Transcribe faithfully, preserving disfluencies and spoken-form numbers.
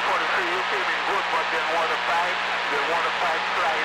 forty-three, you came in good, but then water pipe, the water pipe slide